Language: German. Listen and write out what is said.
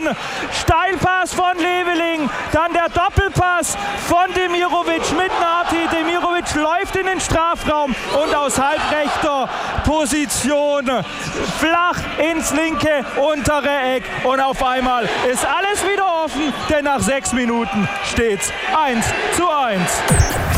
Steilpass von Leveling, dann der Doppelpass von Demirovic mit Nati. Demirovic läuft in den Strafraum und aus halbrechter Position flach ins linke untere Eck. Und auf einmal ist alles wieder offen, denn nach 6 Minuten steht's 1:1.